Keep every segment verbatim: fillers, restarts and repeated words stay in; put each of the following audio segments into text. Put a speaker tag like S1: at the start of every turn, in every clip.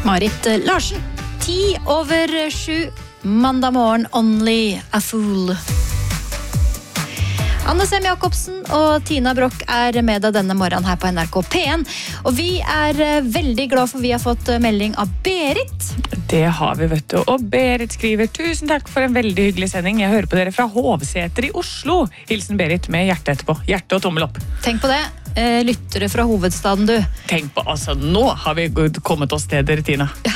S1: Marit Larsen. Ti over sju, mandag morgen, Only a Fool. Anne Sem Jacobsen og Tina Brock er med deg denne morgenen her på N R K P en. Og vi er veldig glad for vi har fått melding av Berit.
S2: Det har vi, vet du. Og Berit skriver, tusen takk for en veldig hyggelig sending. Jeg hører på dere fra Hovseter i Oslo. Hilsen Berit med hjerte etterpå. Hjerte og tommel opp.
S1: Tenk på det. Eh, lyttere fra hovedstaden, du.
S2: Tenk på, altså, nå har vi kommet oss steder, Tina.
S1: Ja,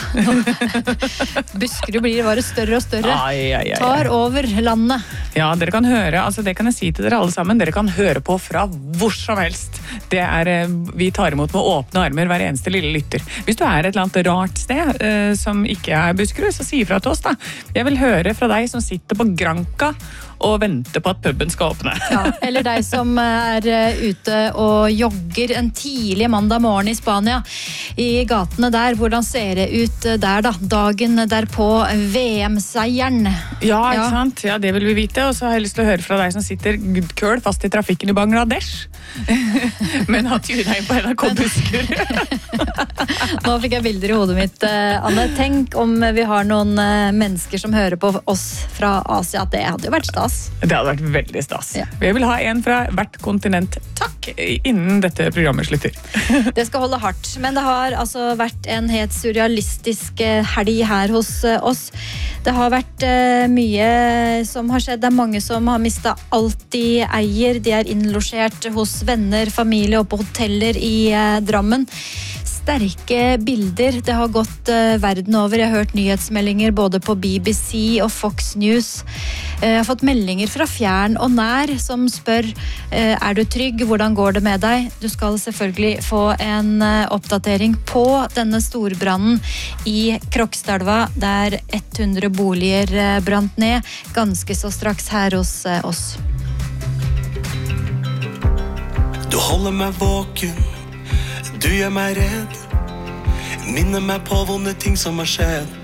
S1: Buskerud blir bare større og større.
S2: Ai, ai, ai, ai.
S1: Tar over landet.
S2: Ja, dere kan høre, altså det kan jeg si til dere alle sammen, dere kan høre på fra hvor som helst. Det er, vi tar imot med åpne armer hver eneste lille lytter. Hvis du er et eller annet rart sted eh, som ikke er Buskerud, så si ifra til oss da. Jeg vil høre fra deg som sitter på Granca og venter på at puben skal åpne.
S1: Ja, eller deg som er ute og jogger en tidlig mandag morgen i Spania, i gatene der. Hvordan ser det ut der da? Dagen derpå V M-seieren.
S2: Ja, ikke ja. sant? Ja, det vil vi vite. Og så har jeg lyst til å høre fra deg som sitter køl fast i trafikken i Bangladesh. Men har tunet inn på N R K Buskerud.
S1: Nå fikk jeg bilder i hodet mitt, Anne. Tenk om vi har noen mennesker som hører på oss fra Asia. Det hadde jo vært stas.
S2: Det hadde vært veldig stas.
S1: Ja.
S2: Jeg vil ha en fra hvert kontinent. Takk, innen dette programmet slutter.
S1: Det skal holde hardt, men det har altså vært en helt surrealistisk helg her hos oss. Det har vært mye som har skjedd. Det er mange som har mistet alt de eier. De er innlosjert hos venner, familie og på hoteller i Drammen. Sterke bilder. Det har gått uh, verden over. Jeg har hørt nyhetsmeldinger både på B B C og Fox News. Uh, jeg har fått meldinger fra fjern og nær som spør uh, er du trygg? Hvordan går det med deg? Du skal selvfølgelig få en uh, oppdatering på denne storbrannen i Krokstadelva, der hundre boliger uh, brant ned, ganske så straks her hos uh, oss.
S3: Du holder meg våken, du gjør meg redd, minner meg på vonde ting som har skjedd.